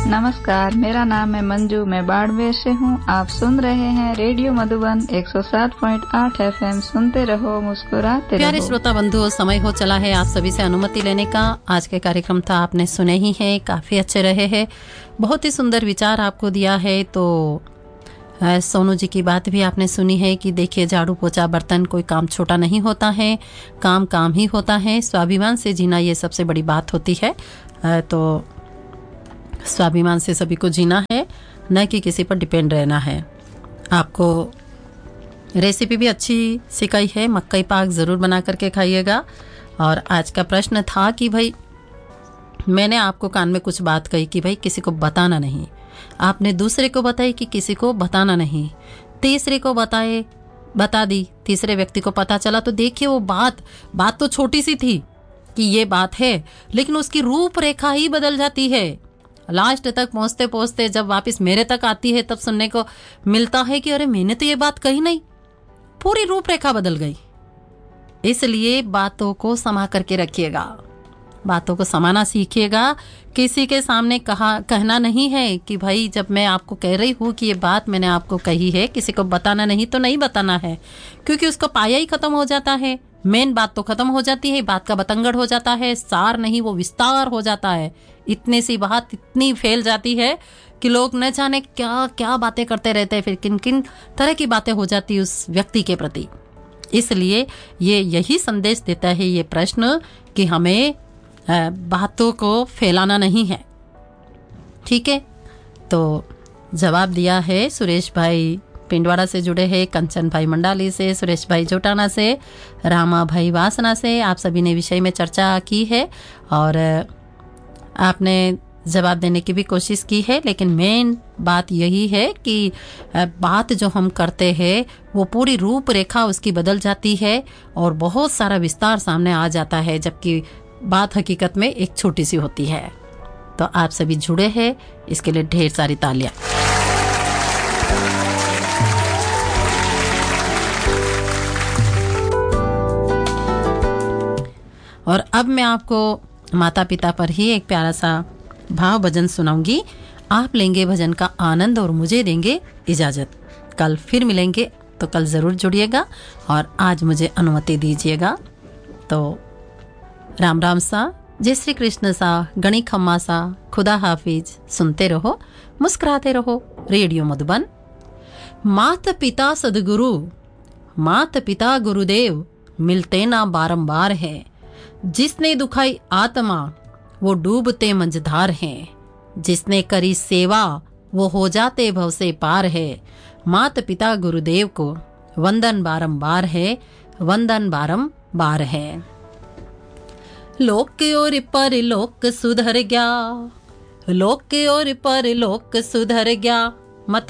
नमस्कार, मेरा नाम है मंजू, मैं बाड़मेर से हूँ। आप सुन रहे हैं रेडियो मधुबन 107.8 FM। सुनते रहो, मुस्कुराते रहो। प्यारे श्रोता बंधुओं, समय हो चला है आप सभी से अनुमति लेने का। आज के कार्यक्रम था आपने सुने ही है, काफी अच्छे रहे हैं, बहुत ही सुंदर विचार आपको दिया है। तो सोनू जी की बात भी आपने सुनी है कि देखिए, झाड़ू पोछा बर्तन कोई काम छोटा नहीं होता है, काम काम ही होता है। स्वाभिमान से जीना ये सबसे बड़ी बात होती है। तो स्वाभिमान से सभी को जीना है, न कि किसी पर डिपेंड रहना है। आपको रेसिपी भी अच्छी सिखाई है, मक्कई पाक ज़रूर बना करके खाइएगा। और आज का प्रश्न था कि भाई, मैंने आपको कान में कुछ बात कही कि भाई किसी को बताना नहीं, आपने दूसरे को बताई कि किसी को बताना नहीं, तीसरे को बता दी, तीसरे व्यक्ति को पता चला। तो देखिए, वो बात तो छोटी सी थी कि ये बात है, लेकिन उसकी रूपरेखा ही बदल जाती है। लास्ट तक पहुंचते पहुंचते जब वापस मेरे तक आती है, तब सुनने को मिलता है कि अरे, मैंने तो ये बात कही नहीं, पूरी रूपरेखा बदल गई। इसलिए बातों को समा करके रखिएगा, बातों को समाना सीखिएगा। किसी के सामने कहना नहीं है कि भाई, जब मैं आपको कह रही हूँ कि ये बात मैंने आपको कही है, किसी को बताना नहीं, तो नहीं बताना है, क्योंकि उसका पाया ही खत्म हो जाता है। मेन बात तो खत्म हो जाती है, बात का बतंगड़ हो जाता है, सार नहीं वो विस्तार हो जाता है। इतनी सी बात इतनी फैल जाती है कि लोग न जाने क्या क्या बातें करते रहते हैं, फिर किन किन तरह की बातें हो जाती उस व्यक्ति के प्रति। इसलिए यही संदेश देता है ये प्रश्न कि हमें बातों को फैलाना नहीं है। ठीक है, तो जवाब दिया है सुरेश भाई पिंडवाड़ा से जुड़े हैं, कंचन भाई मंडाली से, सुरेश भाई जोटाना से, रामा भाई वासना से। आप सभी ने विषय में चर्चा की है और आपने जवाब देने की भी कोशिश की है, लेकिन मेन बात यही है कि बात जो हम करते हैं वो पूरी रूपरेखा उसकी बदल जाती है और बहुत सारा विस्तार सामने आ जाता है, जबकि बात हकीकत में एक छोटी सी होती है। तो आप सभी जुड़े हैं, इसके लिए ढेर सारी तालियां। और अब मैं आपको माता पिता पर ही एक प्यारा सा भाव भजन सुनाऊंगी। आप लेंगे भजन का आनंद और मुझे देंगे इजाजत। कल फिर मिलेंगे, तो कल जरूर जुड़िएगा और आज मुझे अनुमति दीजिएगा। तो राम राम सा, जय श्री कृष्ण सा, गणी खम्मा सा, खुदा हाफिज। सुनते रहो, मुस्कुराते रहो, रेडियो मधुबन। माता पिता सदगुरु, माता पिता गुरुदेव मिलते ना बारंबार है। जिसने दुखाई आत्मा वो डूबते मंझधार हैं। जिसने करी सेवा वो हो जाते भव से पार है। माता पिता गुरुदेव को वंदन बारंबार है, वंदन बारंबार है। लोक के ओर पर लोक सुधर गया, लोक के ओर पर लोक सुधर गया।